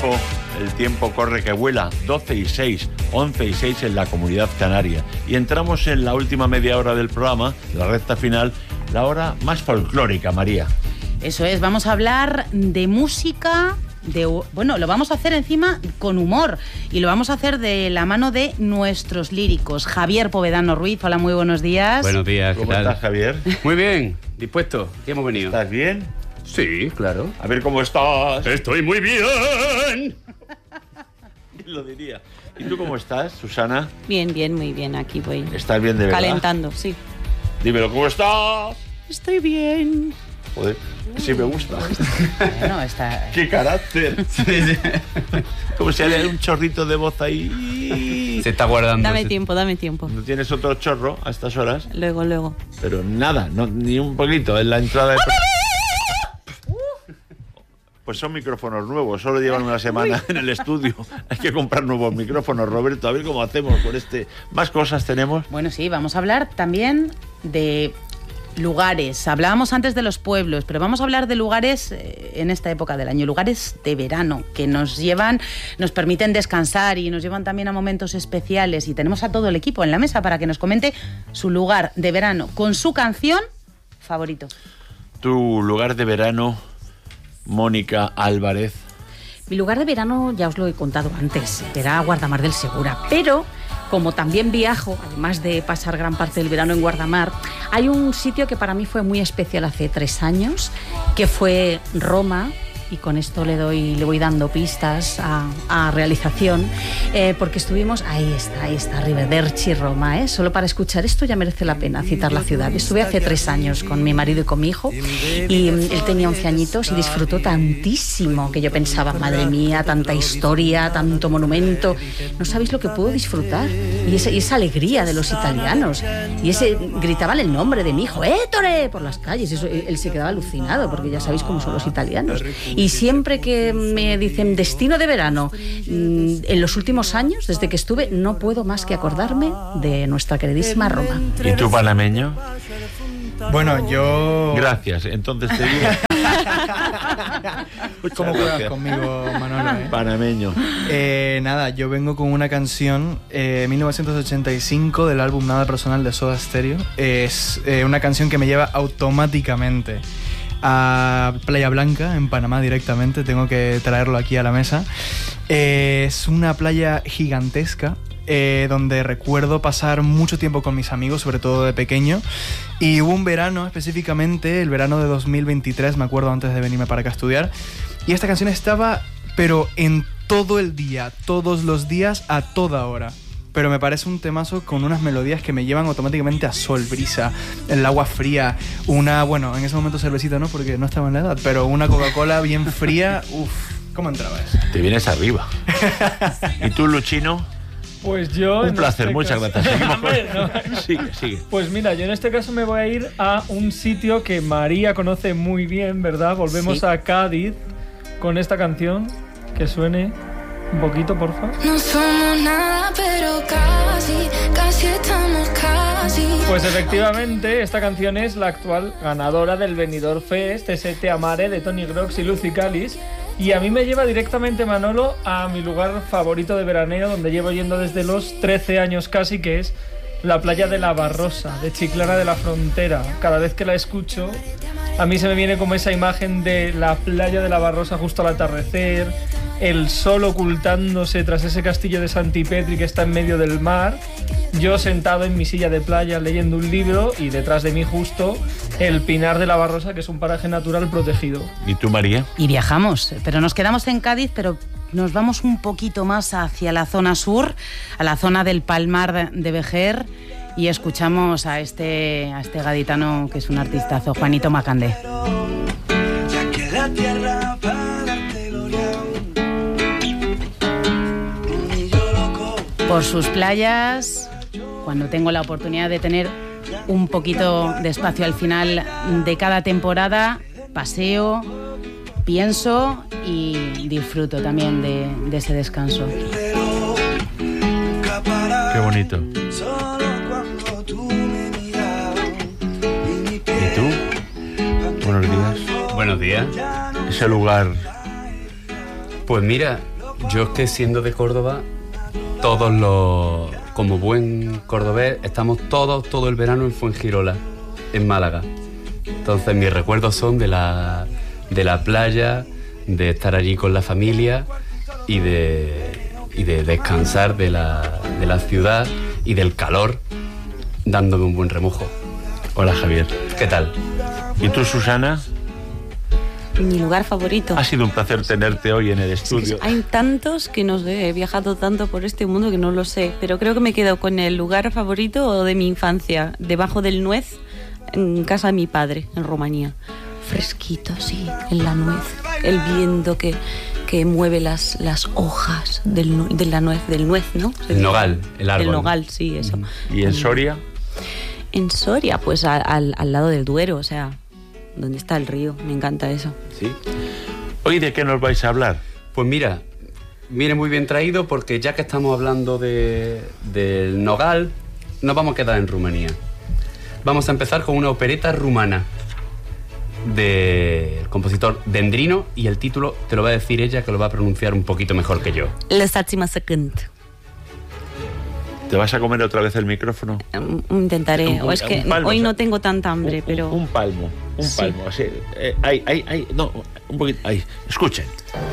tiempo corre que vuela, 12 y 6, 11 y 6 en la Comunidad Canaria. Y entramos en la última media hora del programa, la recta final, la hora más folclórica, María. Eso es, vamos a hablar de música, bueno, lo vamos a hacer encima con humor y lo vamos a hacer de la mano de nuestros líricos. Javier Povedano Ruiz, hola, muy buenos días. Buenos días, ¿qué ¿Cómo tal? estás, Javier? Muy bien, dispuesto, ¿qué hemos venido? ¿Estás bien? Sí, claro. A ver cómo estás. Estoy muy bien. ¿Quién lo diría? ¿Y tú cómo estás, Susana? Bien, bien, muy bien, aquí voy. ¿Estás bien de verdad? Calentando, sí. Dímelo, ¿cómo estás? Estoy bien. Joder, sí me gusta. Bueno, está... ¡Qué carácter! Como si hay un chorrito de voz ahí. Se está guardando. Dame tiempo, dame tiempo. ¿No tienes otro chorro a estas horas? Luego. Pero nada, no, ni un poquito en la entrada de... Pues son micrófonos nuevos, solo llevan una semana en el estudio. Hay que comprar nuevos micrófonos, Roberto, a ver cómo hacemos con este. ¿Más cosas tenemos? Bueno, sí, vamos a hablar también de lugares. Hablábamos antes de los pueblos, pero vamos a hablar de lugares en esta época del año, lugares de verano que nos permiten descansar y nos llevan también a momentos especiales. Y tenemos a todo el equipo en la mesa para que nos comente su lugar de verano con su canción favorito. Tu lugar de verano, Mónica Álvarez. Mi lugar de verano, ya os lo he contado antes, era Guardamar del Segura, pero como también viajo, además de pasar gran parte del verano en Guardamar, hay un sitio que para mí fue muy especial hace 3 años, que fue Roma, y con esto le voy dando pistas a realización, porque estuvimos, ahí está, Arrivederci, Roma, solo para escuchar esto ya merece la pena citar la ciudad. Estuve hace 3 años con mi marido y con mi hijo, y él tenía 11 añitos y disfrutó tantísimo que yo pensaba, madre mía, tanta historia, tanto monumento, no sabéis lo que puedo disfrutar, y esa alegría de los italianos, y gritaban el nombre de mi hijo, ¡Ettore!, por las calles, él se quedaba alucinado, porque ya sabéis cómo son los italianos. Y siempre que me dicen destino de verano, en los últimos años, desde que estuve, no puedo más que acordarme de nuestra queridísima Roma. ¿Y tú, panameño? Bueno, yo... Gracias, entonces te digo... ¿Cómo juegas conmigo, Manolo? Panameño. Nada, yo vengo con una canción 1985 del álbum Nada Personal de Soda Stereo. Es una canción que me lleva automáticamente a Playa Blanca, en Panamá directamente. Tengo que traerlo aquí a la mesa. Es una playa gigantesca, donde recuerdo pasar mucho tiempo con mis amigos, sobre todo de pequeño. Y hubo un verano, específicamente el verano de 2023, me acuerdo, antes de venirme para acá a estudiar, y esta canción estaba, pero en todo el día, todos los días, a toda hora. Pero me parece un temazo con unas melodías que me llevan automáticamente a sol, brisa, el agua fría, bueno, en ese momento cervecita no, porque no estaba en la edad, pero una Coca-Cola bien fría, ¿cómo entraba eso? Te vienes arriba. ¿Y tú, Luchino? Pues yo... Un placer, muchas gracias. Seguimos con... Sigue. Pues mira, yo en este caso me voy a ir a un sitio que María conoce muy bien, ¿verdad? Volvemos a Cádiz con esta canción, que suene un poquito, por favor. No somos nada, pero casi estamos casi. Pues efectivamente, esta canción es la actual ganadora del Benidorm Fest, ese Te Amare de Tony Grox y Lucy Callis. Y a mí me lleva directamente, Manolo, a mi lugar favorito de veraneo, donde llevo yendo desde los 13 años casi, que es la playa de La Barrosa, de Chiclana de la Frontera. Cada vez que la escucho, a mí se me viene como esa imagen de la playa de La Barrosa justo al atardecer, el sol ocultándose tras ese castillo de Santipetri que está en medio del mar, yo sentado en mi silla de playa leyendo un libro y detrás de mí justo el Pinar de La Barrosa, que es un paraje natural protegido. ¿Y tú, María? Y viajamos, pero nos quedamos en Cádiz, pero nos vamos un poquito más hacia la zona sur, a la zona del Palmar de Vejer, y escuchamos a este gaditano que es un artistazo, Juanito Macandé. Por sus playas, cuando tengo la oportunidad de tener un poquito de espacio al final de cada temporada, paseo, pienso y disfruto también de ese descanso. Qué bonito. ¿Y tú? Buenos días. Buenos días. Ese lugar. Pues mira, Yo es que siendo de Córdoba, como buen cordobés, estamos todo el verano en Fuengirola, en Málaga. Entonces mis recuerdos son de la playa, de estar allí con la familia y de descansar de la ciudad y del calor, dándome un buen remojo. Hola, Javier. ¿Qué tal? ¿Y tú, Susana? Mi lugar favorito. Ha sido un placer tenerte hoy en el estudio. Hay tantos que no sé, he viajado tanto por este mundo que no lo sé, pero creo que me quedo con el lugar favorito de mi infancia, debajo del Nuez, en casa de mi padre, en Rumanía. Fresquito, sí, en la nuez, el viento que mueve las hojas del nuez, ¿no? El nogal, el árbol. El nogal, sí, eso. ¿Y en Soria? En Soria, pues al lado del Duero, o sea, donde está el río, me encanta eso. Sí. ¿Hoy de qué nos vais a hablar? Pues mira, viene muy bien traído porque ya que estamos hablando del nogal, nos vamos a quedar en Rumanía. Vamos a empezar con una opereta rumana del compositor Dendrino, y el título te lo va a decir ella, que lo va a pronunciar un poquito mejor que yo. Lăsați-mă să cânt. ¿Te vas a comer otra vez el micrófono? Intentaré. Un Es que palmo, hoy o sea, no tengo tanta hambre, pero... Un palmo, Sí. así. No, un poquito, ahí. Escuchen.